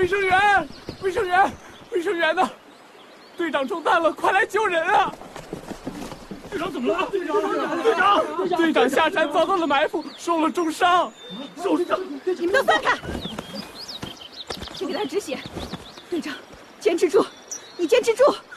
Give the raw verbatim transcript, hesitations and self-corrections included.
卫生员，卫生员，卫生员呢？队长中弹了，快来救人啊！队长怎么了？队长，队长，队长下山遭到了埋伏，受了重伤。受伤！ 你们都散开，先给他止血。队长，坚持住，你坚持住。